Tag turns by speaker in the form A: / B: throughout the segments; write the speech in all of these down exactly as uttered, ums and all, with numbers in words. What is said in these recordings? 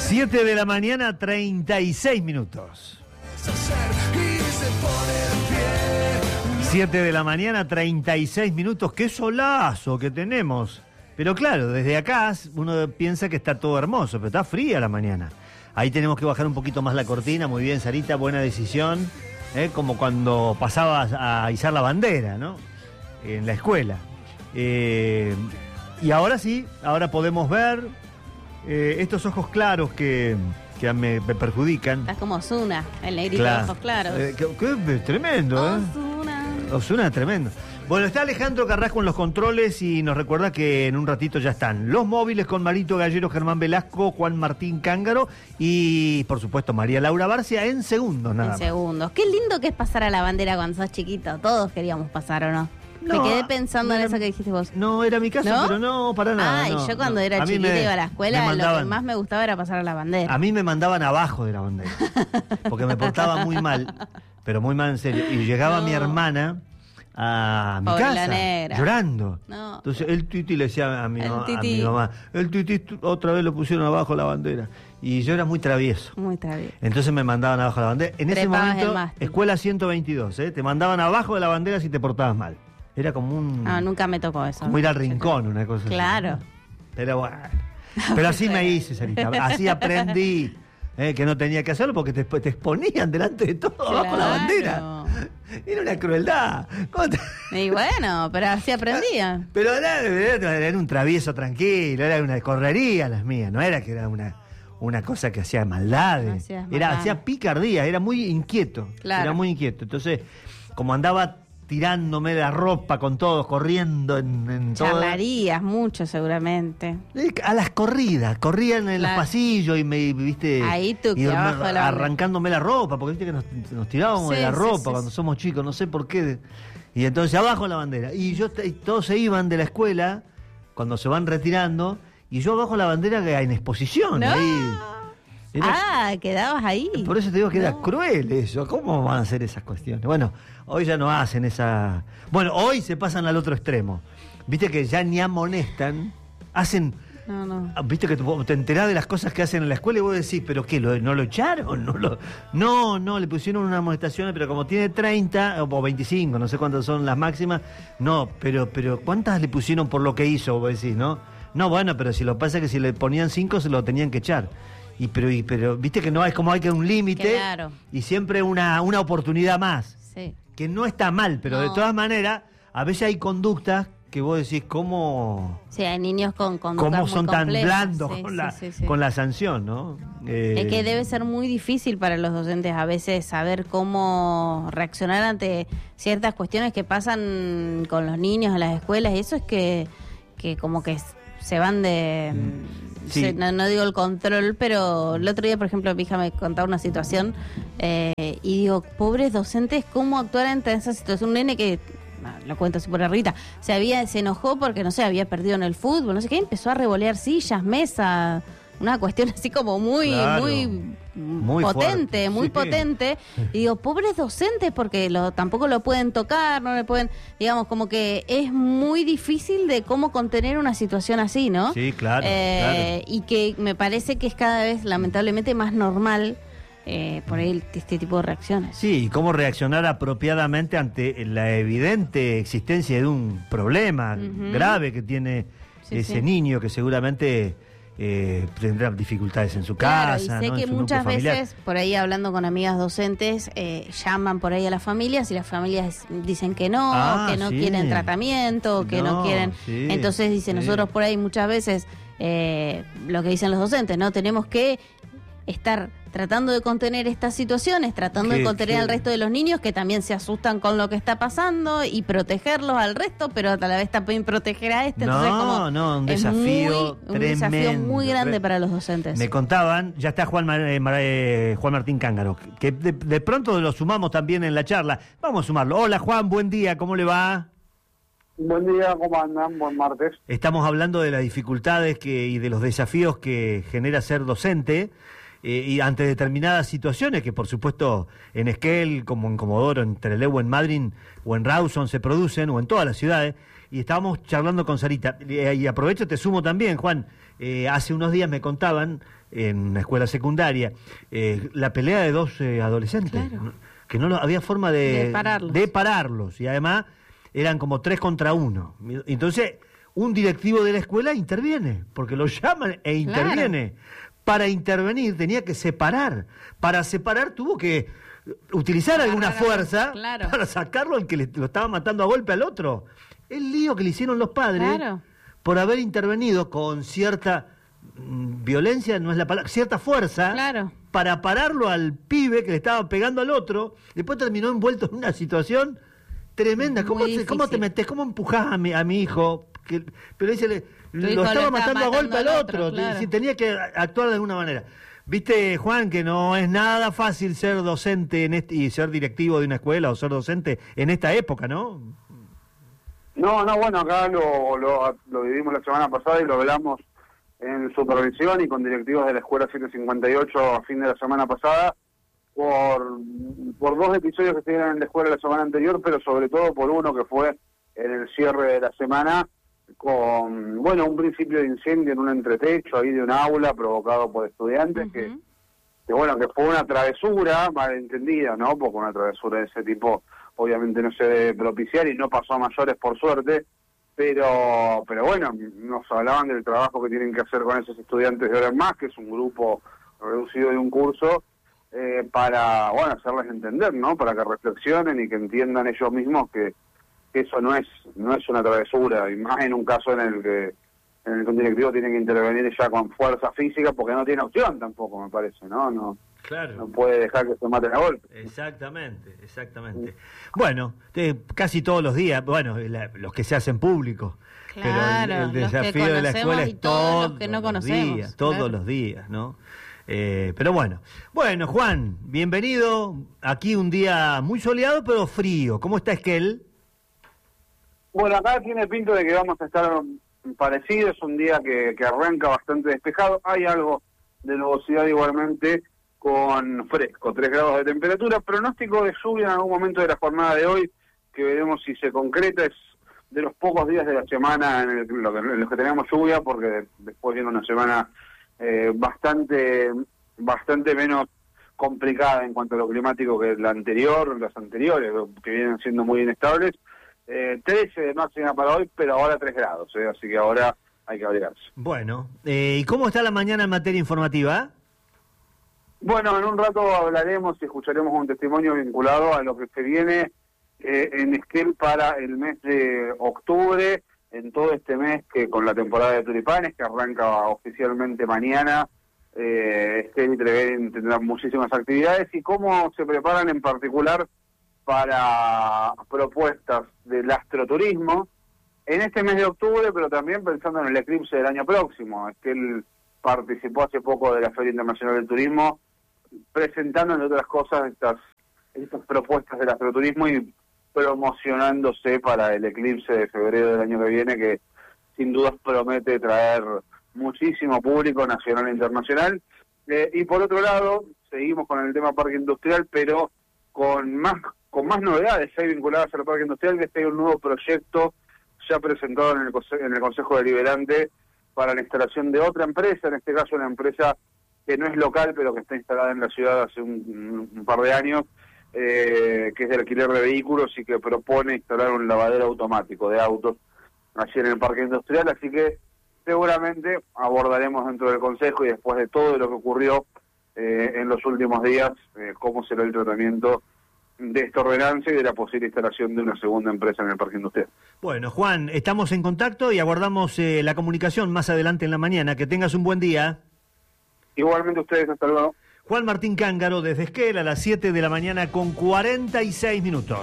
A: siete de la mañana, treinta y seis minutos. siete de la mañana, treinta y seis minutos. ¡Qué solazo que tenemos! Pero claro, desde acá uno piensa que está todo hermoso, pero está fría la mañana. Ahí tenemos que bajar un poquito más la cortina. Muy bien, Sarita, buena decisión. ¿Eh? Como cuando pasabas a izar la bandera, ¿no? En la escuela. Eh, y ahora sí, ahora podemos ver eh, estos ojos claros que, que me, me perjudican.
B: Estás como Ozuna, el negrito
A: Claro.
B: de ojos claros.
A: Eh, que, que, tremendo, ¿eh?
B: Ozuna.
A: Ozuna, tremendo. Bueno, está Alejandro Carrasco en los controles y nos recuerda que en un ratito ya están los móviles con Marito Gallero, Germán Velasco, Juan Martín Cángaro y, por supuesto, María Laura Barcia en segundos, nada
B: En
A: más.
B: segundos. Qué lindo que es pasar a la bandera cuando sos chiquito. Todos queríamos pasar, ¿o no?
A: No,
B: Me quedé pensando
A: no
B: en
A: era-
B: eso que dijiste vos.
A: No, era mi caso,
B: ¿No?
A: pero no, para nada.
B: Ah, y
A: no,
B: yo cuando
A: no.
B: era
A: A mí
B: chiquita
A: me-
B: iba a la
A: me
B: escuela, lo que
A: mandaban-
B: más me gustaba era pasar a la bandera.
A: A mí me mandaban abajo de la bandera, porque me portaba muy mal, pero muy mal en serio. Y llegaba
B: No.
A: mi hermana a mi
B: Pobre la
A: casa,
B: negra.
A: llorando.
B: No.
A: Entonces el Titi le decía a mi,
B: El
A: mamá, a
B: Titi.
A: mi mamá, el Titi tu- otra vez lo pusieron abajo la bandera. Y yo era muy travieso.
B: Muy travieso.
A: Entonces me mandaban abajo de la bandera. En ese
B: Trepabas el
A: momento,
B: mástil.
A: escuela ciento veintidós, ¿eh? Te mandaban abajo de la bandera si te portabas mal. Era como un...
B: Ah, nunca me tocó eso.
A: como ir al rincón, una cosa
B: Claro.
A: así. Pero bueno. Pero así me hice, Sarita. Así aprendí eh, que no tenía que hacerlo porque te, te exponían delante de todo abajo la bandera. Era una crueldad. ¿Cómo te-
B: Y bueno, pero así aprendía.
A: Pero era, era- era un travieso tranquilo, era una correría las mías, no era que era una, una cosa que hacía maldades.
B: No hacías
A: Era,
B: maldades.
A: hacía picardía, era muy inquieto.
B: Claro.
A: Era muy inquieto. Entonces, como andaba tirándome la ropa con todos, corriendo en, en todo.
B: Charlarías mucho seguramente.
A: Eh, A las corridas, corrían en
B: Claro.
A: los pasillos y me, viste,
B: Ahí tú,
A: y
B: que
A: me-
B: abajo de la bandera.
A: arrancándome la ropa, porque viste que nos, nos tirábamos
B: Sí,
A: de la
B: sí,
A: ropa
B: sí,
A: cuando
B: sí.
A: somos chicos, no sé por qué. Y entonces abajo la bandera. Y yo y todos se iban de la escuela cuando se van retirando, y yo abajo la bandera que en exposición.
B: No.
A: Ahí. Era-
B: Ah, quedabas ahí.
A: por eso te digo que era
B: No.
A: cruel eso. ¿Cómo van a hacer esas cuestiones? Bueno, hoy ya no hacen esa... Bueno, hoy se pasan al otro extremo. Viste que ya ni amonestan, hacen...
B: No, no.
A: Ah, Viste que te, te enterás de las cosas que hacen en la escuela y vos decís, ¿pero qué? ¿Lo- ¿No lo echaron? No, lo, no, no, le pusieron una amonestación, pero como tiene treinta o veinticinco, no sé cuántas son las máximas, no, pero pero ¿cuántas le pusieron por lo que hizo? Vos decís, ¿no? No, bueno, pero si lo pasa es que si le ponían cinco se lo tenían que echar. Y pero, y, pero viste que no es como hay que un límite
B: Claro.
A: y siempre una, una oportunidad más,
B: Sí.
A: que no está mal, pero de
B: No.
A: todas maneras, a veces hay conductas que vos decís, ¿cómo...?
B: Sí, hay niños con conductas
A: cómo
B: muy
A: son tan
B: complejas.
A: blandos
B: Sí,
A: con,
B: sí,
A: la,
B: sí, sí.
A: con la sanción, ¿no? Eh,
B: Es que debe ser muy difícil para los docentes a veces saber cómo reaccionar ante ciertas cuestiones que pasan con los niños en las escuelas, y eso es que, que como que s- se van de...
A: Sí.
B: se- no, no digo el control, pero el otro día, por ejemplo, mi hija me contaba una situación eh, y digo, pobres docentes, ¿cómo actuar ante esa situación? Un nene que... ah, lo cuento así por arriba, se había se enojó porque, no sé, había perdido en el fútbol, no sé qué, empezó a revolear sillas, mesas, una cuestión así como muy,
A: Claro.
B: muy,
A: Muy
B: potente,
A: fuerte,
B: muy
A: sí.
B: potente. Y digo, pobres docentes, porque lo, tampoco lo pueden tocar, no le pueden, digamos, como que es muy difícil de cómo contener una situación así, ¿no?
A: Sí, claro,
B: Eh, Y que me parece que es cada vez, lamentablemente, más normal eh, por ahí este tipo de reacciones.
A: Sí, y cómo reaccionar apropiadamente ante la evidente existencia de un problema
B: Ujú.
A: grave que tiene
B: Sí,
A: ese
B: sí.
A: niño que seguramente eh, tendrá dificultades en su
B: Claro,
A: casa,
B: y sé
A: ¿no?
B: que
A: En su núcleo
B: muchas
A: familiar.
B: veces, por ahí hablando con amigas docentes, eh, llaman por ahí a las familias y las familias dicen que no,
A: Ah,
B: que no
A: sí.
B: quieren tratamiento, que no,
A: No,
B: quieren...
A: sí,
B: Entonces, dice,
A: sí.
B: nosotros por ahí muchas veces, eh, lo que dicen los docentes, ¿no? Tenemos que estar tratando de contener estas situaciones, tratando
A: Que-
B: de contener
A: que-
B: al resto de los niños que también se asustan con lo que está pasando y protegerlos al resto, pero a la vez también proteger a este. Entonces,
A: No,
B: como
A: no, un
B: es
A: desafío
B: muy- un desafío
A: tremendo,
B: muy grande
A: tre-
B: para los docentes.
A: Me contaban, ya está Juan, Mar- eh, Mar- eh, Juan Martín Cángaro, que de, de pronto lo sumamos también en la charla. Vamos a sumarlo. Hola Juan, buen día, ¿cómo le va?
C: Buen día, ¿cómo andan? Buen martes.
A: Estamos hablando de las dificultades que, y de los desafíos que genera ser docente eh, y ante determinadas situaciones que por supuesto en Esquel, como en Comodoro, en Trelew, en Madryn o en Rawson se producen, o en todas las ciudades, y estábamos charlando con Sarita. Eh, y aprovecho, te sumo también, Juan, eh, hace unos días me contaban en una escuela secundaria, eh, la pelea de dos eh, adolescentes,
B: Claro.
A: que no lo- había forma de,
B: De pararlos.
A: de pararlos, y además eran como tres contra uno. Entonces, un directivo de la escuela interviene, porque lo llaman e interviene. Para intervenir tenía que separar. Para separar tuvo que utilizar alguna
B: Agarrar a-
A: fuerza
B: claro.
A: para sacarlo al que le, lo estaba matando a golpe al otro. El lío que le hicieron los padres
B: Claro.
A: por haber intervenido con cierta mm, violencia, no es la palabra, cierta fuerza,
B: Claro.
A: para pararlo al pibe que le estaba pegando al otro. Después terminó envuelto en una situación tremenda.
B: Muy
A: ¿Cómo, te, ¿Cómo te
B: difícil.
A: metes? ¿Cómo empujás a mi, a mi hijo? Que, pero dice, le- lo
B: hijo lo
A: estaba
B: está
A: matando a golpe
B: matando
A: al
B: al
A: otro.
B: otro, claro.
A: Sí, tenía que actuar de alguna manera. Viste, Juan, que no es nada fácil ser docente en este, y ser directivo de una escuela o ser docente en esta época, ¿no?
C: No, no, bueno, acá lo, lo, lo vivimos la semana pasada y lo hablamos en supervisión y con directivos de la Escuela ciento cincuenta y ocho a fin de la semana pasada, por, por dos episodios que se dieron en la escuela la semana anterior, pero sobre todo por uno que fue en el cierre de la semana, con, bueno, un principio de incendio en un entretecho ahí de un aula provocado por estudiantes, que,
B: Ujú.
C: que bueno, que fue una travesura malentendida, ¿no? Porque una travesura de ese tipo obviamente no se debe propiciar y no pasó a mayores por suerte, pero pero bueno, nos hablaban del trabajo que tienen que hacer con esos estudiantes de Ahora en Más, que es un grupo reducido de un curso, eh, para, bueno, hacerles entender, ¿no? Para que reflexionen y que entiendan ellos mismos que, que eso no es no es una travesura, y más en un caso en el que en el que un directivo tiene que intervenir ya con fuerza física, porque no tiene opción tampoco, me parece, ¿no? No,
A: Claro.
C: no puede dejar que se maten a golpe.
A: Exactamente, exactamente. Bueno, eh, casi todos los días, bueno, la- los que se hacen públicos.
B: Claro,
A: pero el, el
B: los que
A: desafío de la
B: conocemos
A: escuela
B: y
A: es
B: todos
A: todos
B: los que no
A: los
B: conocemos,
A: días, todos
B: claro.
A: los días, ¿no? Eh, pero bueno, bueno, Juan, bienvenido. Aquí un día muy soleado, pero frío. ¿Cómo está Esquel?
C: Bueno, acá tiene pinto de que vamos a estar parecidos, un día que, que arranca bastante despejado, hay algo de nubosidad igualmente, con fresco, tres grados de temperatura, pronóstico de lluvia en algún momento de la jornada de hoy, que veremos si se concreta, es de los pocos días de la semana en, el, lo que, en los que tenemos lluvia, porque de- después viene una semana eh, bastante bastante menos complicada en cuanto a lo climático que la anterior, las anteriores, que vienen siendo muy inestables. Eh, trece de máxima para hoy, pero ahora tres grados, eh, así que ahora hay que abrigarse.
A: Bueno, eh, ¿y cómo está la mañana en materia informativa?
C: Bueno, en un rato hablaremos y escucharemos un testimonio vinculado a lo que se viene eh, en Esquel para el mes de octubre, en todo este mes que con la temporada de tulipanes, que arranca oficialmente mañana. eh, Esquel y Trevelin tendrán muchísimas actividades y cómo se preparan en particular para propuestas del astroturismo en este mes de octubre, pero también pensando en el eclipse del año próximo. Esquel participó hace poco de la Feria Internacional del Turismo, presentando, entre otras cosas, estas, estas propuestas del astroturismo y promocionándose para el eclipse de febrero del año que viene, que sin dudas promete traer muchísimo público nacional e internacional. Eh, y por otro lado, seguimos con el tema parque industrial, pero con más con más novedades hay vinculadas al parque industrial, que este hay un nuevo proyecto ya presentado en el, conse- en el Consejo Deliberante para la instalación de otra empresa, en este caso una empresa que no es local, pero que está instalada en la ciudad hace un, un par de años, eh, que es de alquiler de vehículos y que propone instalar un lavadero automático de autos allí en el parque industrial, así que seguramente abordaremos dentro del Consejo y después de todo lo que ocurrió eh, en los últimos días, eh, cómo será el tratamiento de esta ordenanza y de la posible instalación de una segunda empresa en el parque industrial.
A: Bueno, Juan, estamos en contacto y aguardamos eh, la comunicación más adelante en la mañana. Que tengas un buen día.
C: Igualmente ustedes, hasta luego.
A: Juan Martín Cángaro, desde Esquel, a las siete de la mañana con cuarenta y seis minutos.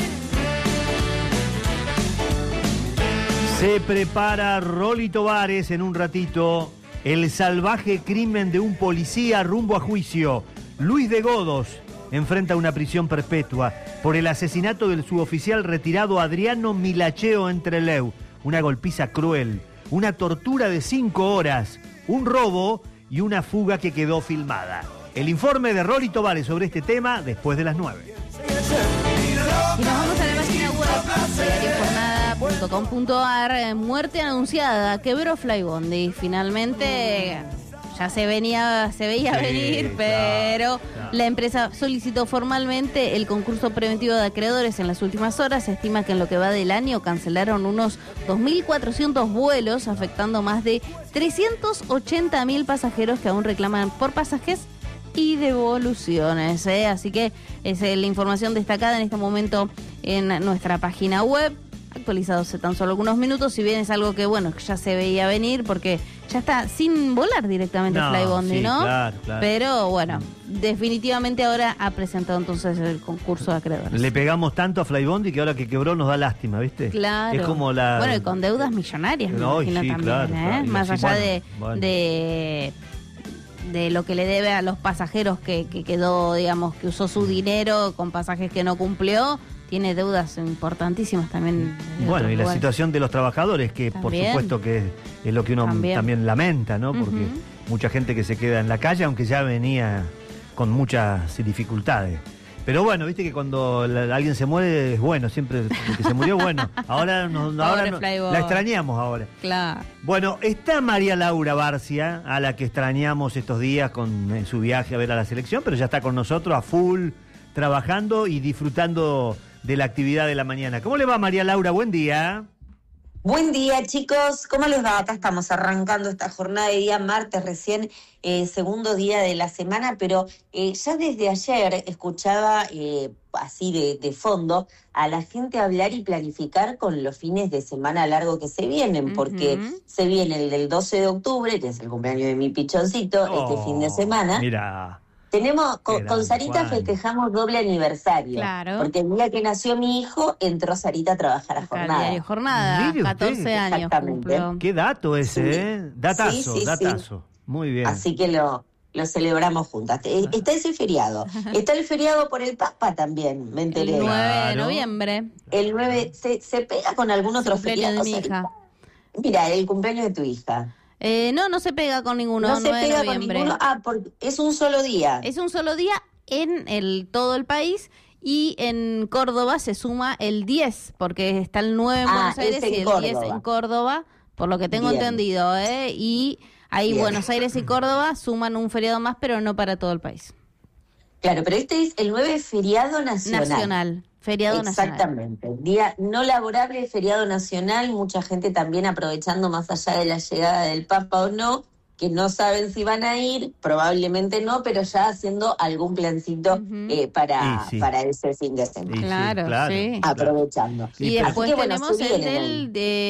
A: Se prepara Rolly Tovares en un ratito. El salvaje crimen de un policía rumbo a juicio. Luis de Godos enfrenta una prisión perpetua por el asesinato del suboficial retirado Adriano Milacheo en Trelew. Una golpiza cruel, una tortura de cinco horas, un robo y una fuga que quedó filmada. El informe de Rolly Tovares sobre este tema después de las nueve.
B: Y nos vamos a la página web, diario jornada punto com punto ar. Muerte anunciada, quebró Flybondi. Finalmente ya se venía, se veía
A: Sí,
B: venir,
A: claro,
B: pero
A: claro.
B: la empresa solicitó formalmente el concurso preventivo de acreedores en las últimas horas. Se estima que en lo que va del año cancelaron unos dos mil cuatrocientos vuelos, afectando más de trescientos ochenta mil pasajeros que aún reclaman por pasajes y devoluciones, ¿eh? Así que es eh, la información destacada en este momento en nuestra página web, actualizado hace tan solo algunos minutos, si bien es algo que, bueno, ya se veía venir porque ya está sin volar directamente
A: No,
B: Flybondi,
A: sí,
B: ¿no?
A: claro, claro.
B: Pero bueno, definitivamente ahora ha presentado entonces el concurso de acreedores.
A: Le pegamos tanto a Flybondi que ahora que quebró nos da lástima, ¿viste?
B: Claro.
A: Es como la...
B: Bueno, y con deudas millonarias, me
A: No,
B: imagino
A: sí,
B: también,
A: claro,
B: ¿eh?
A: claro. Y
B: Más
A: así,
B: allá
A: bueno,
B: de,
A: bueno.
B: de de lo que le debe a los pasajeros que, que quedó, digamos, que usó su dinero con pasajes que no cumplió, tiene deudas importantísimas también. de
A: Bueno,
B: otros
A: y la
B: lugares.
A: situación de los trabajadores, que por
B: También.
A: supuesto que es, es lo que uno
B: También.
A: también, lamenta, ¿no? Porque
B: Ujú.
A: mucha gente que se queda en la calle, aunque ya venía con muchas dificultades. Pero bueno, viste que cuando la- alguien se muere es bueno, siempre el que se murió, bueno. Ahora, no,
B: Pobre
A: ahora no-
B: Flyboy.
A: la extrañamos ahora.
B: Claro.
A: Bueno, está María Laura Barcia, a la que extrañamos estos días con eh, su viaje a ver a la selección, pero ya está con nosotros a full, trabajando y disfrutando de la actividad de la mañana. ¿Cómo le va, María Laura? Buen día.
D: Buen día, chicos. ¿Cómo les va? Acá estamos arrancando esta jornada de día martes, recién eh, segundo día de la semana, pero eh, ya desde ayer escuchaba eh, así de, de fondo a la gente hablar y planificar con los fines de semana largo que se vienen, porque
B: Ujú.
D: se viene el del doce de octubre, que es el cumpleaños de mi pichoncito, este fin de semana.
A: Mira.
D: Tenemos,
A: Qué
D: con,
A: grande,
D: con Sarita
A: Juan.
D: festejamos doble aniversario.
B: Claro.
D: Porque el día que nació mi hijo, entró Sarita a trabajar a
B: Acá,
D: jornada.
B: diario jornada,
A: Mire usted.
B: catorce años
D: Exactamente.
B: cumplió.
A: Qué dato ese,
D: Sí.
A: ¿eh? Datazo,
D: Sí, sí, sí.
A: datazo. Muy bien.
D: Así que lo, lo celebramos juntas. Eh, Está ese feriado. Está el feriado por el Papa también, me
B: El
D: enteré.
B: nueve de
A: Claro.
B: noviembre,
D: El nueve se, se pega con algún otro
B: cumpleaños de
D: feriado.
B: mi
D: Sarita?
B: hija.
D: Mira, el cumpleaños de tu hija.
B: Eh, no, no se pega con ninguno,
D: No, se
B: nueve de
D: pega con
B: noviembre.
D: ninguno. Ah, porque es un solo día.
B: Es un solo día en el todo el país y en Córdoba se suma el diez, porque está el nueve en
D: Ah,
B: Buenos Aires
D: es en
B: y el
D: Córdoba.
B: diez en Córdoba, por lo que tengo
D: Bien.
B: entendido, ¿eh? Y ahí
D: Bien.
B: Buenos Aires y Córdoba suman un feriado más, pero no para todo el país.
D: Claro, pero este es el nueve feriado nacional.
B: Nacional, feriado nacional.
D: Exactamente. Día no laborable, feriado nacional. Mucha gente también aprovechando más allá de la llegada del Papa o no, que no saben si van a ir, probablemente no, pero ya haciendo algún plancito
B: Ujú.
D: eh, para,
A: Y sí.
D: para ese fin de
A: Y
D: semana.
A: sí,
B: Claro, sí.
D: Aprovechando.
A: Sí,
B: Y
A: pero-
B: después
D: Así que, bueno,
B: tenemos
D: se
B: el
D: vienen
B: del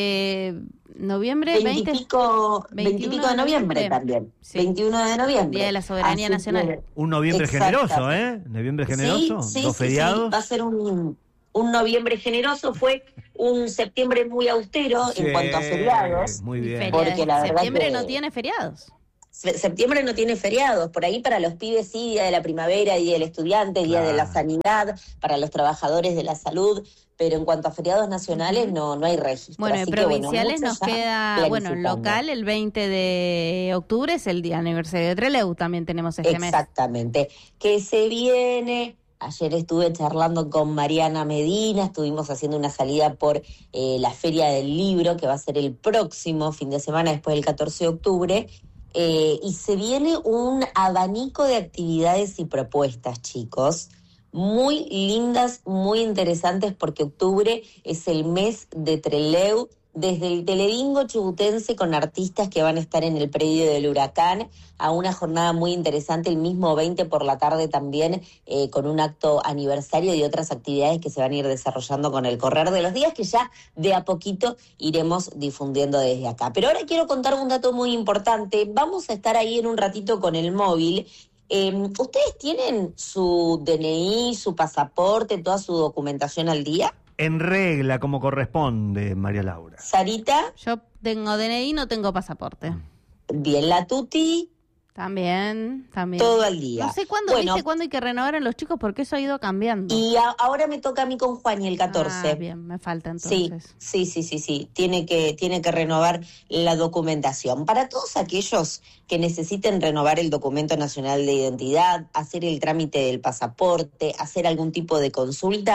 B: de noviembre
D: Veintipico,
B: veinte,
D: veintipico de noviembre también.
B: Sí.
D: veintiuno de noviembre.
B: Día de la Soberanía
D: Así
B: Nacional.
D: que-
A: Un noviembre
D: Exactamente.
A: generoso, ¿eh? Noviembre generoso,
D: Sí, sí,
A: dos
D: sí,
A: feriados.
D: sí. Va a ser un, un noviembre generoso. Fue un septiembre muy austero
A: Sí,
D: en cuanto a feriados.
A: Muy
B: Y
A: bien.
B: feria-
D: Porque la verdad
B: septiembre
D: que-
B: no tiene feriados.
D: Se- Septiembre no tiene feriados, por ahí para los pibes sí, Día de la Primavera, Día del Estudiante, Día de la
A: Claro.
D: Sanidad, para los trabajadores de la salud, pero en cuanto a feriados nacionales no no hay registro.
B: Bueno,
D: Así
B: en
D: que, bueno,
B: provinciales
D: muchos
B: nos
D: ya
B: queda, bueno,
D: planificando.
B: local el veinte de octubre es el día aniversario de Trelew, también tenemos este mes.
D: Exactamente. Que se viene. Ayer estuve charlando con Mariana Medina, estuvimos haciendo una salida por eh, la Feria del Libro, que va a ser el próximo fin de semana, después del catorce de octubre, eh, y se viene un abanico de actividades y propuestas, chicos, muy lindas, muy interesantes, porque octubre es el mes de Trelew, desde el Telebingo chubutense con artistas que van a estar en el predio del Huracán, a una jornada muy interesante el mismo veinte por la tarde también, eh, con un acto aniversario y otras actividades que se van a ir desarrollando con el correr de los días, que ya de a poquito iremos difundiendo desde acá. Pero ahora quiero contar un dato muy importante. Vamos a estar ahí en un ratito con el móvil. Eh, ¿Ustedes tienen su D N I, su pasaporte, toda su documentación al día?
A: En regla, como corresponde, María Laura.
D: Sarita,
B: Yo tengo D N I, no tengo pasaporte.
D: bien, la Tuti,
B: También, también.
D: todo al día.
B: No sé cuándo,
D: Bueno,
B: viste, cuándo hay que renovar en los chicos, porque eso ha ido cambiando.
D: y a- ahora me toca a mí con Juan y el catorce.
B: Ah, bien, me falta
D: Sí,
B: entonces.
D: sí, sí, sí, sí. Tiene que, tiene que renovar la documentación. Para todos aquellos que necesiten renovar el documento nacional de identidad, hacer el trámite del pasaporte, hacer algún tipo de consulta,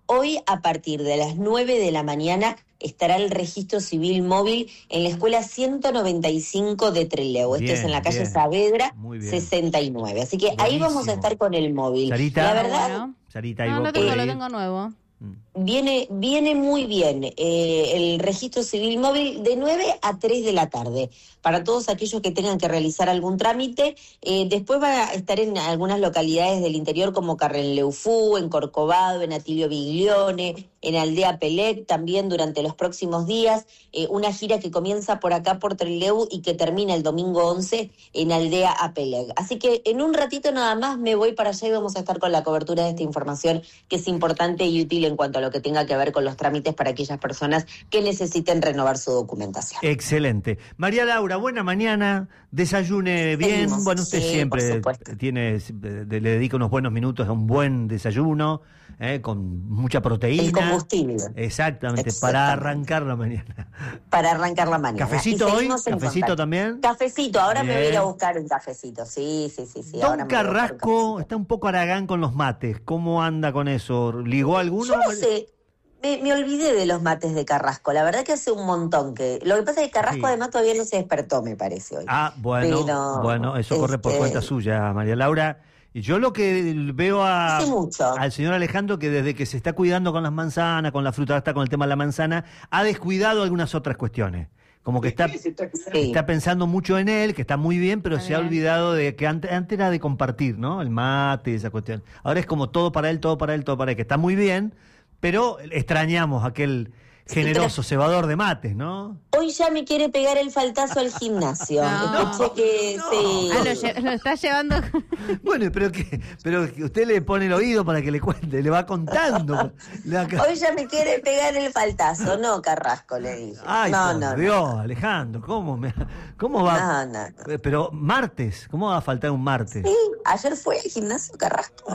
D: Hoy, a partir de las nueve de la mañana, estará el registro civil móvil en la escuela ciento noventa y cinco de Trelew. Esto
A: Bien,
D: es en la calle
A: bien.
D: Saavedra
A: Muy bien.
D: sesenta y nueve. Así que ahí
A: Buenísimo.
D: vamos a estar con el móvil.
A: Sarita.
D: La
B: Ah,
D: verdad,
B: bueno.
A: Sarita, ¿y
B: No,
A: vos
B: lo tengo,
A: podés
B: lo
A: ir?
B: tengo nuevo.
D: Viene, viene muy bien eh, el registro civil móvil de nueve a tres de la tarde. Para todos aquellos que tengan que realizar algún trámite, eh, después va a estar en algunas localidades del interior como Carrenleufú, en Corcovado, en Atilio Biglione, en Aldea Pelec, también durante los próximos días. Eh, una gira que comienza por acá por Trelew y que termina el domingo once en Aldea Pelec. Así que en un ratito nada más me voy para allá y vamos a estar con la cobertura de esta información que es importante y útil en cuanto a lo que tenga que ver con los trámites para aquellas personas que necesiten renovar su documentación.
A: Excelente. María Laura, buena mañana, desayune bien.
D: Seguimos.
A: Bueno, usted
D: Sí, por
A: siempre
D: supuesto.
A: tiene, le dedica unos buenos minutos a un buen desayuno, eh, con mucha proteína.
D: El combustible.
A: Exactamente,
D: Exactamente.
A: para arrancar la mañana.
D: Para arrancar la mañana.
A: ¿Cafecito
D: Y
A: hoy?
D: seguimos en
A: ¿Cafecito
D: contacto.
A: también?
D: Cafecito, ahora me voy a ir
A: Bien.
D: a buscar un cafecito. Sí, sí, sí. sí. ahora
A: Don
D: me voy a buscar un
A: Carrasco
D: cafecito.
A: está un poco haragán con los mates. ¿Cómo anda con eso? ¿Ligó alguno?
D: Yo no sé, me, me olvidé de los mates de Carrasco. La verdad que hace un montón que... Lo que pasa es que Carrasco
A: Sí.
D: además todavía no se despertó, me parece, hoy.
A: Ah, bueno,
D: Pero,
A: bueno, eso corre por
D: este,
A: cuenta suya, María Laura. Y yo lo que veo a,
D: Hace mucho.
A: al señor Alejandro, que desde que se está cuidando con las manzanas, con la fruta, está con el tema de la manzana, ha descuidado algunas otras cuestiones. Como que está,
D: Sí.
A: está pensando mucho en él, que está muy bien, pero
B: Está
A: se ha
B: bien.
A: olvidado de que antes, antes era de compartir, ¿no? El mate, esa cuestión. Ahora es como todo para él, todo para él, todo para él, que está muy bien, pero extrañamos aquel generoso cebador de mates, ¿no?
D: Hoy ya me quiere pegar el faltazo al gimnasio.
B: No.
D: Escuché que
A: No.
D: sí.
B: Ah, lo, lle- lo está llevando.
A: Bueno, pero que, pero que usted le pone el oído para que le cuente, le va contando. Le va-
D: Hoy ya me quiere pegar el faltazo. No, Carrasco, le dije.
A: Ay,
D: no,
A: por
D: no, no.
A: Dios, Alejandro, ¿cómo, me, cómo va?
D: No, no, no.
A: Eh, Pero martes, ¿cómo va a faltar un martes?
D: Sí, ayer fue el gimnasio Carrasco.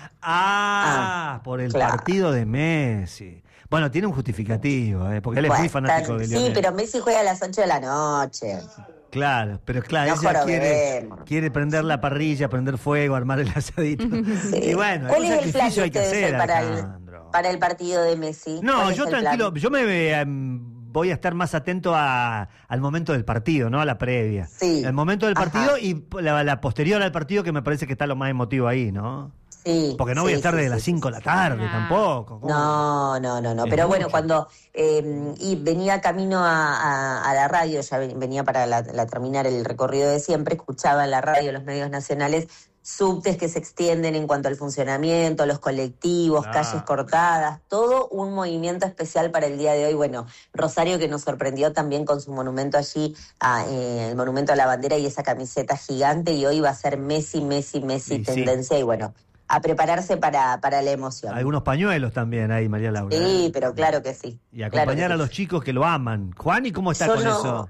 A: Ah, por el
D: claro.
A: partido de Messi. Bueno, tiene un justificativo, eh, porque él es
D: Bueno,
A: muy fanático
D: tan-
A: de
D: Sí,
A: Lionel.
D: pero Messi juega a las ocho de la noche.
A: Claro, pero claro,
D: No
A: ella quiere,
D: jorobemos.
A: quiere prender la parrilla, prender fuego, armar el asadito.
D: Sí.
A: Y bueno,
D: ¿Cuál
A: algún
D: es el plan
A: sacrificio
D: que
A: hay que
D: ustedes
A: hacer,
D: para el,
A: Alejandro.
D: para el partido de Messi?
A: No,
D: ¿Cuál es
A: yo
D: el plan?
A: tranquilo, yo me eh, voy a estar más atento a- al momento del partido, ¿no? A la previa.
D: Sí.
A: El momento del
D: Ajá.
A: partido y la, la posterior al partido, que me parece que está lo más emotivo ahí, ¿no?
D: Sí,
A: Porque no
D: sí,
A: voy a estar
D: sí,
A: desde
D: sí,
A: las
D: sí,
A: cinco
D: sí,
A: de la
D: sí.
A: tarde
B: Ah.
A: tampoco. ¿Cómo?
D: No, no, no, no.
A: Es
D: Pero bueno,
A: mucho.
D: cuando eh, y venía camino a, a- a la radio, ya ven- venía para la, la terminar el recorrido de siempre, escuchaba en la radio, los medios nacionales, subtes que se extienden en cuanto al funcionamiento, los colectivos,
A: Ah.
D: calles cortadas, todo un movimiento especial para el día de hoy. Bueno, Rosario que nos sorprendió también con su monumento allí, a, eh, el monumento a la bandera y esa camiseta gigante, y hoy va a ser Messi, Messi, Messi
A: Y sí.
D: tendencia, y bueno, a prepararse para, para la emoción.
A: Algunos pañuelos también ahí, María Laura.
D: Sí, pero claro que sí.
A: Y
D: claro
A: acompañar
D: que
A: a los
D: sí.
A: chicos que lo aman. Juan, ¿y cómo está
D: Yo
A: con
D: no-
A: eso?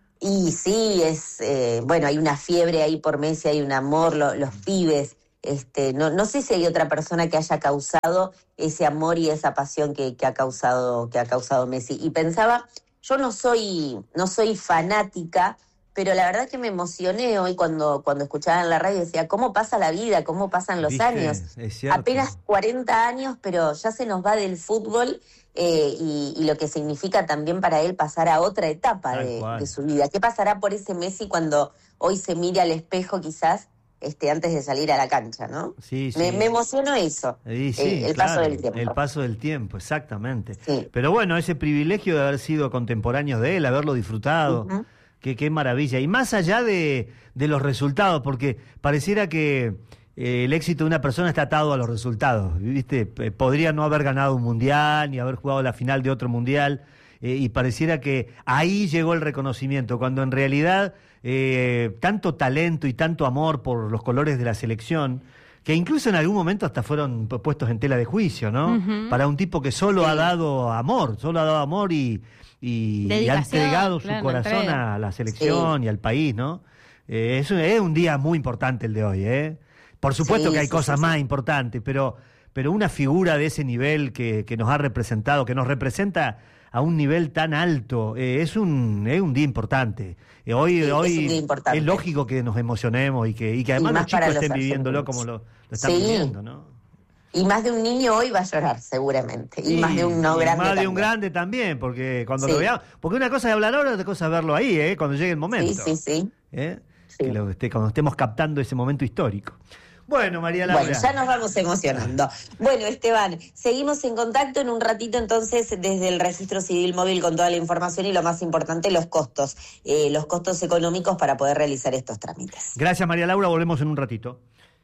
D: Y sí, es eh, bueno, hay una fiebre ahí por Messi, hay un amor, lo- los pibes. Este, no, no sé si hay otra persona que haya causado ese amor y esa pasión que, que ha causado, que ha causado Messi. Y pensaba, yo no soy, no soy fanática, pero la verdad que me emocioné hoy cuando, cuando escuchaba en la radio y decía, ¿cómo pasa la vida? ¿Cómo pasan los
A: ¿Viste?
D: años?
A: Es cierto.
D: Apenas cuarenta años, pero ya se nos va del fútbol eh, y, y lo que significa también para él pasar a otra etapa
A: Tal
D: de,
A: cual.
D: de su vida. ¿Qué pasará por ese Messi cuando hoy se mire al espejo quizás este, antes de salir a la cancha, ¿no?
A: Sí, sí.
D: Me, me emocionó eso,
A: Y sí,
D: eh, el
A: claro,
D: paso del tiempo.
A: El paso del tiempo, exactamente.
D: Sí.
A: Pero bueno, ese privilegio de haber sido contemporáneos de él, haberlo disfrutado,
D: Ujú.
A: qué, qué maravilla. Y más allá de, de los resultados, porque pareciera que eh, el éxito de una persona está atado a los resultados, ¿viste? P- Podría no haber ganado un mundial, ni haber jugado la final de otro mundial, eh, y pareciera que ahí llegó el reconocimiento, cuando en realidad eh, tanto talento y tanto amor por los colores de la selección, que incluso en algún momento hasta fueron pu- puestos en tela de juicio, ¿no?
B: Ujú.
A: Para un tipo que solo
D: Sí.
A: ha dado amor, solo ha dado amor y, y, y ha
B: Dedicación,
A: entregado
B: claro,
A: su corazón
B: entrega.
A: a la selección y al país, ¿no? Eh, es, un, es un día muy importante el de hoy, ¿eh? Por supuesto
D: Sí,
A: que hay
D: sí,
A: cosas
D: sí,
A: más
D: sí.
A: importantes, pero, pero una figura de ese nivel que, que nos ha representado, que nos representa a un nivel tan alto, eh, es un es un día importante. Eh, hoy
D: Sí, es
A: hoy
D: un día importante.
A: es lógico que nos emocionemos y que, y que además
D: Y más
A: los chicos
D: para los
A: estén viviéndolo como
D: argentinos.
A: lo, lo están
D: Sí.
A: viviendo, ¿no?
D: Y más de un niño hoy va a llorar, seguramente. Y, y más de un no grande
A: más de
D: también.
A: un grande también, porque cuando
D: sí.
A: lo veamos... Porque una cosa es hablar ahora, otra cosa es verlo ahí, ¿eh? Cuando llegue el momento.
D: Sí, sí, sí.
A: ¿Eh?
D: sí.
A: Que lo esté, cuando estemos captando ese momento histórico. Bueno, María Laura.
D: Bueno, ya nos vamos emocionando. Bueno, Esteban, seguimos en contacto en un ratito entonces desde el Registro Civil Móvil con toda la información y lo más importante, los costos, eh, los costos económicos para poder realizar estos trámites.
A: Gracias, María Laura, volvemos en un ratito.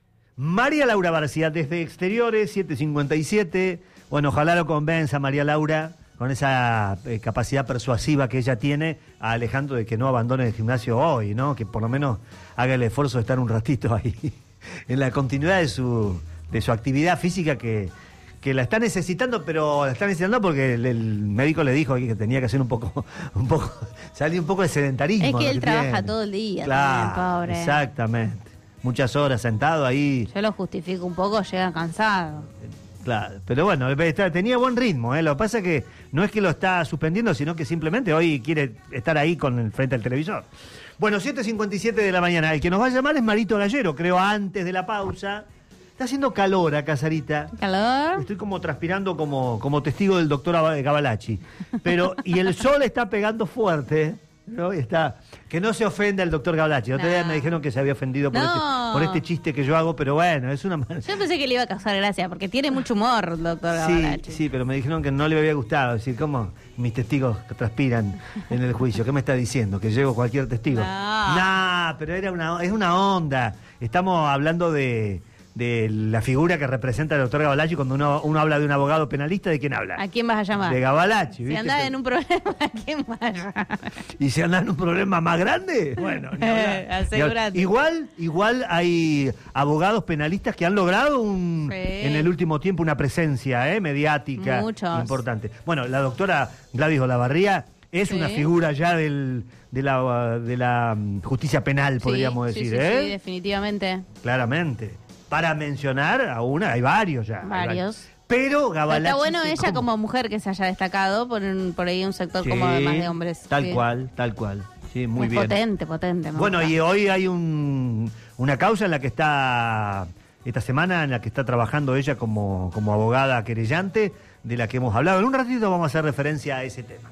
A: María Laura Barcía, desde Exteriores, siete cincuenta y siete. Bueno, ojalá lo convenza María Laura con esa eh, capacidad persuasiva que ella tiene a Alejandro de que no abandone el gimnasio hoy, ¿no? Que por lo menos haga el esfuerzo de estar un ratito ahí. En la continuidad de su de su actividad física que, que la está necesitando, pero la está necesitando porque el, el médico le dijo que tenía que hacer un poco, un poco, salir un poco de sedentarismo.
B: Es que él
A: que
B: trabaja
A: tiene.
B: todo el día,
A: Claro,
B: también, pobre.
A: Exactamente. Muchas horas sentado ahí.
B: Yo lo justifico un poco, llega cansado.
A: Claro, pero bueno, tenía buen ritmo, ¿eh? Lo que pasa es que no es que lo está suspendiendo, sino que simplemente hoy quiere estar ahí con el frente al televisor. Bueno, siete cincuenta y siete de la mañana. El que nos va a llamar es Marito Gallero, creo, antes de la pausa. Está haciendo calor acá, Sarita.
B: ¿Calor?
A: Estoy como transpirando como, como testigo del doctor Gavalachi. Pero, y el sol está pegando fuerte, ¿no? Y está... Que no se ofenda el doctor Gavalachi. El otro día
B: No.
A: me dijeron que se había ofendido por,
B: No.
A: este, por este chiste que yo hago, pero bueno, es una...
B: Yo pensé que le iba a causar gracia, porque tiene mucho humor, doctor
A: Sí,
B: Gavalachi.
A: sí, pero me dijeron que no le había gustado. Es decir, ¿cómo mis testigos que transpiran en el juicio? ¿Qué me está diciendo? ¿Que llevo cualquier testigo?
B: No.
A: No, pero era una, es una onda. Estamos hablando de, de la figura que representa el doctor Gavalachi. Cuando uno, uno habla de un abogado penalista, ¿de quién habla?
B: ¿A quién vas a llamar?
A: De Gavalachi,
B: Si
A: ¿viste?
B: andás en un problema, ¿a quién vas a llamar?
A: ¿Y si andan en un problema más grande? Bueno, ni hablar.
B: Asegurate.
A: Igual, igual hay abogados penalistas que han logrado un,
B: Sí.
A: en el último tiempo una presencia eh, mediática
B: Muchos.
A: importante. Bueno, la doctora Gladys Olavarría es
B: Sí.
A: una figura ya del, de, la, de la mm, justicia penal, podríamos
B: sí,
A: decir,
B: sí,
A: ¿eh?
B: sí, definitivamente.
A: Claramente. Para mencionar a una, hay varios ya. hay
B: Varios.
A: Pero
B: Pero
A: Gavalachi...
B: está bueno
A: se-
B: ella
A: ¿cómo?
B: como mujer que se haya destacado por, un- por ahí un sector
A: Sí,
B: como más de hombres.
A: Tal
B: Sí.
A: cual, tal cual. Sí, muy
B: Es
A: bien.
B: potente, potente. me
A: Bueno,
B: gusta.
A: y hoy hay un, una causa en la que está, esta semana, en la que está trabajando ella como, como abogada querellante, de la que hemos hablado. En un ratito vamos a hacer referencia a ese tema.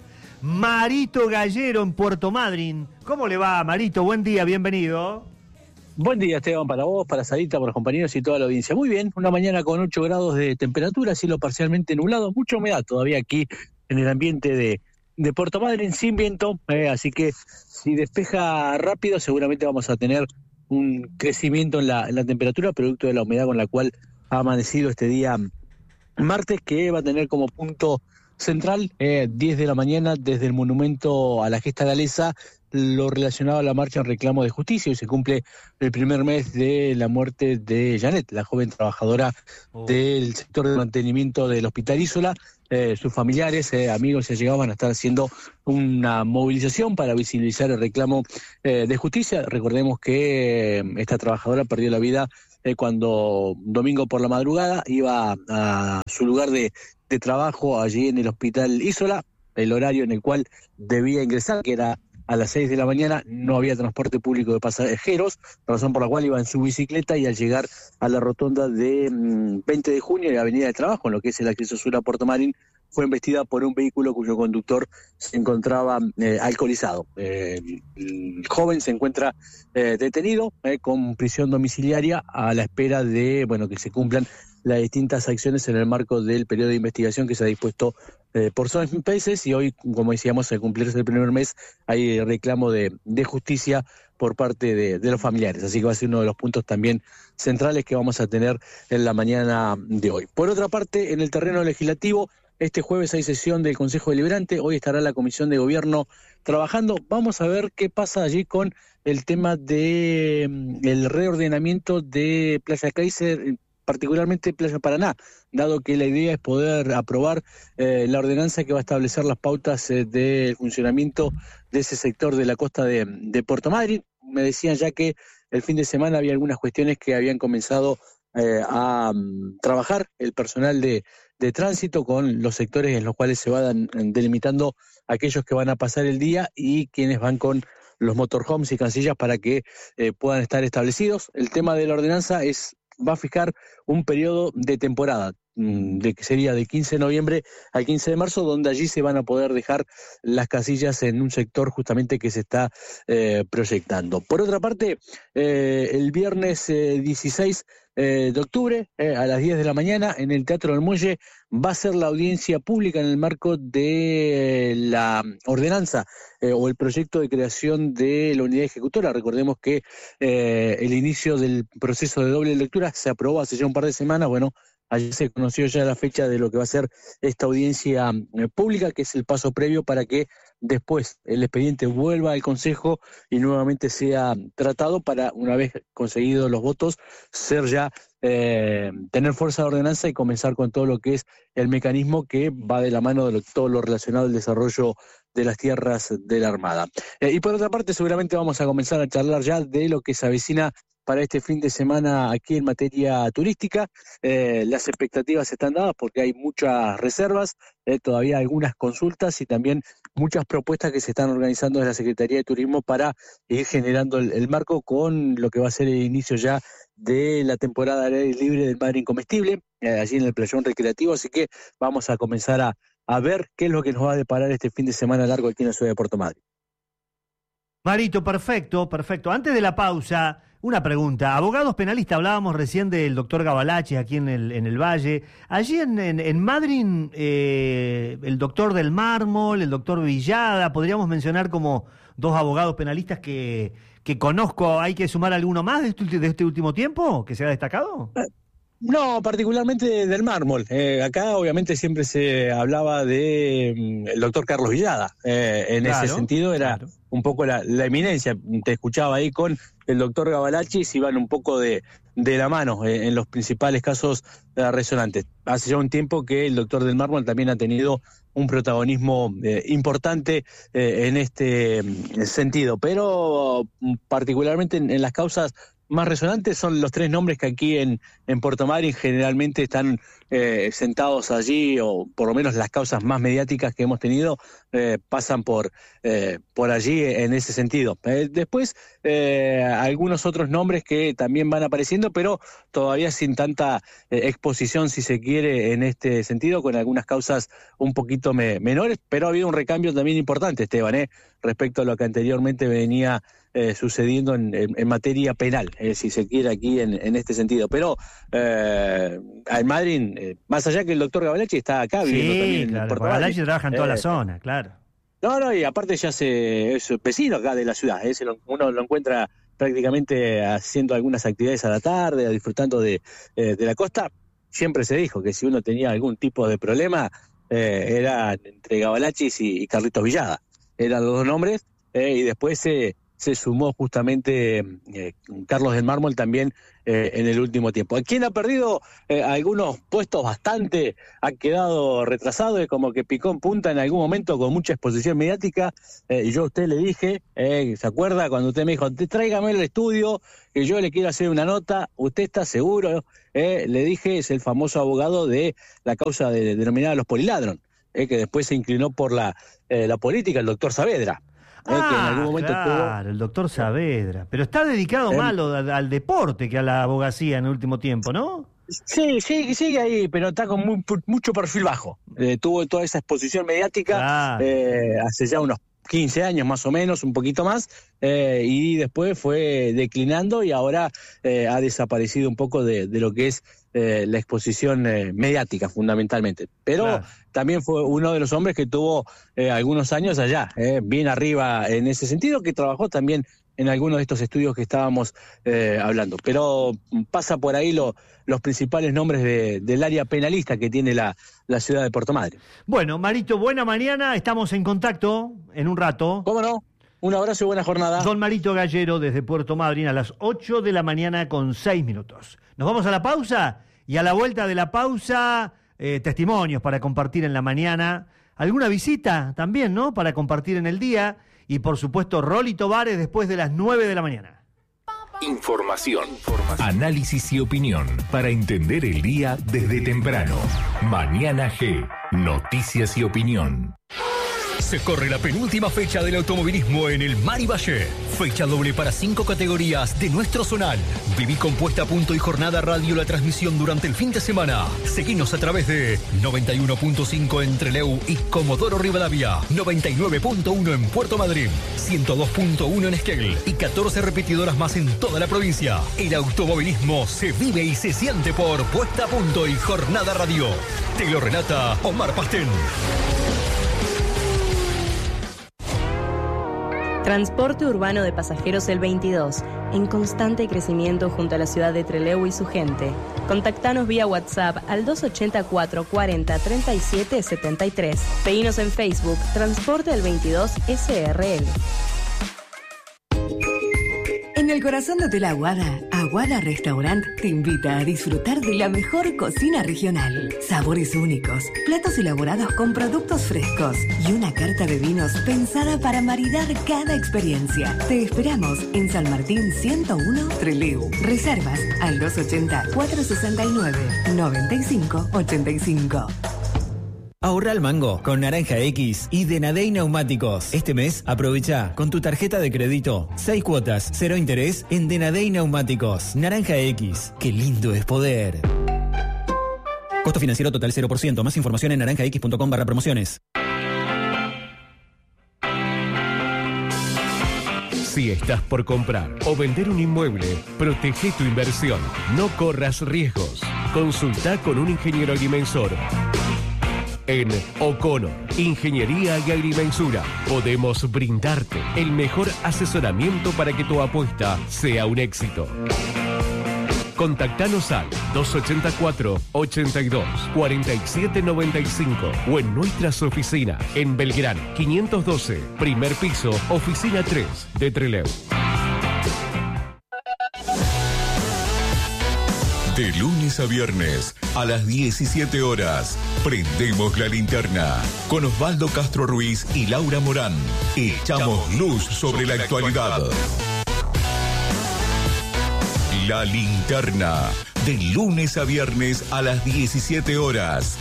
A: Marito Gallero en Puerto Madryn. ¿Cómo le va, Marito? Buen día, bienvenido.
E: Buen día, Esteban, para vos, para Sarita, para los compañeros y toda la audiencia. Muy bien, una mañana con ocho grados de temperatura, cielo parcialmente nublado, mucha humedad todavía aquí en el ambiente de, de Puerto Madryn, sin viento, eh, así que si despeja rápido seguramente vamos a tener un crecimiento en la, en la temperatura, producto de la humedad con la cual ha amanecido este día martes, que va a tener como punto central, eh, diez de la mañana, desde el monumento a la gesta galesa, lo relacionado a la marcha en reclamo de justicia. Hoy se cumple el primer mes de la muerte de Janet, la joven trabajadora
A: Oh.
E: del sector de mantenimiento del Hospital Isola. Eh, sus familiares, eh, amigos se llegaban a estar haciendo una movilización para visibilizar el reclamo eh, de justicia. Recordemos que eh, esta trabajadora perdió la vida eh, cuando domingo por la madrugada iba a su lugar de, de trabajo allí en el Hospital Isola, el horario en el cual debía ingresar, que era a las seis de la mañana, no había transporte público de pasajeros, razón por la cual iba en su bicicleta, y al llegar a la rotonda de mmm, veinte de junio y Avenida de Trabajo, en lo que es el acceso sur a Puerto Madryn, fue embestida por un vehículo cuyo conductor se encontraba eh, alcoholizado. Eh, el joven se encuentra eh, detenido eh, con prisión domiciliaria a la espera de bueno que se cumplan las distintas acciones en el marco del periodo de investigación que se ha dispuesto eh, por Son Países, y hoy, como decíamos, al cumplirse el primer mes, hay reclamo de, de justicia por parte de, de los familiares, así que va a ser uno de los puntos también centrales que vamos a tener en la mañana de hoy. Por otra parte, en el terreno legislativo, este jueves hay sesión del Consejo Deliberante, hoy estará la Comisión de Gobierno trabajando. Vamos a ver qué pasa allí con el tema de mm, el reordenamiento de Playa Kaiser, particularmente Playa Paraná, dado que la idea es poder aprobar eh, la ordenanza que va a establecer las pautas eh, del funcionamiento de ese sector de la costa de, de Puerto Madryn. Me decían ya que el fin de semana había algunas cuestiones que habían comenzado eh, a um, trabajar el personal de, de tránsito con los sectores en los cuales se van delimitando aquellos que van a pasar el día y quienes van con los motorhomes y casillas para que eh, puedan estar establecidos. El tema de la ordenanza es va a fijar un periodo de temporada, de que sería del quince de noviembre al quince de marzo, donde allí se van a poder dejar las casillas en un sector justamente que se está eh, proyectando. Por otra parte, eh, el viernes eh, dieciséis eh, de octubre, eh, a las diez de la mañana, en el Teatro del Muelle, va a ser la audiencia pública en el marco de eh, la ordenanza eh, o el proyecto de creación de la unidad ejecutora. Recordemos que eh, el inicio del proceso de doble lectura se aprobó hace ya un par de semanas. Bueno, ayer se conoció ya la fecha de lo que va a ser esta audiencia eh, pública, que es el paso previo para que después el expediente vuelva al Consejo y nuevamente sea tratado para, una vez conseguidos los votos, ser ya, eh, tener fuerza de ordenanza y comenzar con todo lo que es el mecanismo que va de la mano de lo, todo lo relacionado al desarrollo de las tierras de la Armada. Eh, y por otra parte, seguramente vamos a comenzar a charlar ya de lo que se avecina para este fin de semana aquí en materia turística. Eh, las expectativas están dadas porque hay muchas reservas, eh, todavía algunas consultas y también muchas propuestas que se están organizando desde la Secretaría de Turismo para ir generando el, el marco con lo que va a ser el inicio ya de la temporada al aire libre del Madryn Comestible, eh, allí en el playón recreativo, así que vamos a comenzar a, a ver qué es lo que nos va a deparar este fin de semana largo aquí en la ciudad de Puerto Madryn.
A: Marito, perfecto, perfecto. Antes de la pausa, una pregunta. Abogados penalistas, hablábamos recién del doctor Gavalache aquí en el, en el Valle. Allí en, en, en Madryn, eh, el doctor del Mármol, el doctor Villada, podríamos mencionar como dos abogados penalistas que, que conozco. ¿Hay que sumar alguno más de este, de este último tiempo que se ha destacado?
E: No, particularmente del Mármol. Eh, acá obviamente siempre se hablaba de mm, el doctor Carlos Villada. Eh, en claro, ese sentido era claro. un poco la, la eminencia. Te escuchaba ahí con el doctor Gavalache y se iban un poco de, de la mano eh, en los principales casos eh, resonantes. Hace ya un tiempo que el doctor del Mármol también ha tenido un protagonismo eh, importante eh, en este eh, sentido, pero particularmente en, en las causas más resonantes son los tres nombres que aquí en, en Puerto Madryn generalmente están eh, sentados allí, o por lo menos las causas más mediáticas que hemos tenido eh, pasan por, eh, por allí en ese sentido. Eh, después eh, algunos otros nombres que también van apareciendo, pero todavía sin tanta eh, exposición, si se quiere, en este sentido, con algunas causas un poquito me, menores, pero ha habido un recambio también importante, Esteban, eh, respecto a lo que anteriormente venía Eh, sucediendo en, en, en materia penal, eh, si se quiere aquí en, en este sentido. Pero eh, en Madryn, eh, más allá que el doctor Gavalache está acá
A: sí,
E: viviendo también
A: claro,
E: en Puerto
A: Gavalache
E: Madryn.
A: trabaja en toda
E: eh,
A: la zona, claro.
E: No, no, y aparte ya se, es vecino acá de la ciudad, eh, se lo, uno lo encuentra prácticamente haciendo algunas actividades a la tarde, disfrutando de, eh, de la costa. Siempre se dijo que si uno tenía algún tipo de problema, eh, era entre Gavalachis y, y Carlitos Villada. Eran los dos nombres, eh, y después se... Eh, se sumó justamente eh, Carlos del Mármol también eh, en el último tiempo. Quien ha perdido eh, algunos puestos bastante, ha quedado retrasado, es como que picó en punta en algún momento con mucha exposición mediática, eh, y yo a usted le dije, eh, ¿se acuerda cuando usted me dijo, tráigame el estudio, que yo le quiero hacer una nota? ¿Usted está seguro? Eh, le dije, es el famoso abogado de la causa de, denominada Los Poliladron, eh, que después se inclinó por la, eh, la política, el doctor Saavedra.
A: Ah,
E: eh, que en algún momento
A: claro, tuvo... el doctor Saavedra. Pero está dedicado eh, más al, al deporte que a la abogacía en el último tiempo, ¿no?
E: Sí, sí, sigue ahí, pero está con muy, mucho perfil bajo. Eh, tuvo toda esa exposición mediática claro. eh, hace ya unos quince años más o menos, un poquito más, eh, y después fue declinando y ahora eh, ha desaparecido un poco de, de lo que es eh, la exposición eh, mediática fundamentalmente. Pero claro. también fue uno de los hombres que tuvo eh, algunos años allá, eh, bien arriba en ese sentido, que trabajó también en algunos de estos estudios que estábamos eh, hablando. Pero pasa por ahí lo, los principales nombres de, del área penalista que tiene la, la ciudad de Puerto Madryn.
A: Bueno, Marito, buena mañana, estamos en contacto en un rato.
E: ¿Cómo no? Un abrazo y buena jornada.
A: Don Marito Gallero desde Puerto Madryn a las ocho de la mañana con seis minutos. Nos vamos a la pausa y a la vuelta de la pausa, eh, testimonios para compartir en la mañana. Alguna visita también, ¿no? Para compartir en el día. Y por supuesto, Rolly Tovares después de las nueve de la mañana.
F: Información, Información, análisis y opinión para entender el día desde temprano. Mañana G, noticias y opinión.
G: Se corre la penúltima fecha del automovilismo en el Mar y Valle. Fecha doble para cinco categorías de nuestro zonal. Viví con Puesta a Punto y Jornada Radio la transmisión durante el fin de semana. Seguinos a través de noventa y uno punto cinco en Trelew y Comodoro Rivadavia, noventa y nueve punto uno en Puerto Madryn, ciento dos punto uno en Esquel y catorce repetidoras más en toda la provincia. El automovilismo se vive y se siente por Puesta a Punto y Jornada Radio. Te lo relata Omar Pastén.
H: Transporte urbano de pasajeros El veintidós, en constante crecimiento junto a la ciudad de Trelew y su gente. Contactanos vía WhatsApp al dos ochenta, cuatro cuarenta, treinta y siete setenta y tres. Seguinos en Facebook, Transporte El veintidós S R L.
I: En el corazón de Hotel Aguada, Aguada Restaurant te invita a disfrutar de la mejor cocina regional. Sabores únicos, platos elaborados con productos frescos y una carta de vinos pensada para maridar cada experiencia. Te esperamos en San Martín ciento uno, Trelew. Reservas al dos ochenta, cuatro sesenta y nueve, noventa y cinco ochenta y cinco.
J: Ahorra al mango con Naranja X y Denadey Neumáticos. Este mes aprovecha con tu tarjeta de crédito seis cuotas, cero interés en Denadey Neumáticos. Naranja X, qué lindo es poder. Costo financiero total cero por ciento. Más información en naranja x punto com barra promociones.
K: Si estás por comprar o vender un inmueble, protege tu inversión. No corras riesgos. Consulta con un ingeniero agrimensor. En O'Connor, Ingeniería y Agrimensura, podemos brindarte el mejor asesoramiento para que tu apuesta sea un éxito. Contactanos al dos ochenta y cuatro, ochenta y dos, cuarenta y siete noventa y cinco o en nuestras oficinas en Belgrano quinientos doce, primer piso, oficina tres de Trelew.
F: De lunes a viernes, a las diecisiete horas, prendemos la linterna con Osvaldo Castro Ruiz y Laura Morán. Echamos luz sobre la actualidad. La linterna, de lunes a viernes a las diecisiete horas.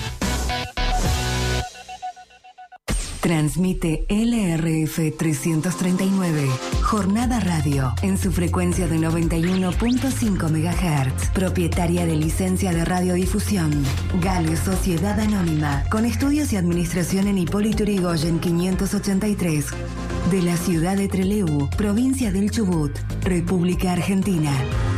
I: Transmite L R F trescientos treinta y nueve, Jornada Radio, en su frecuencia de noventa y uno punto cinco megahertz, propietaria de licencia de radiodifusión. Gale Sociedad Anónima, con estudios y administración en Hipólito Yrigoyen quinientos ochenta y tres, de la ciudad de Trelew, provincia del Chubut, República Argentina.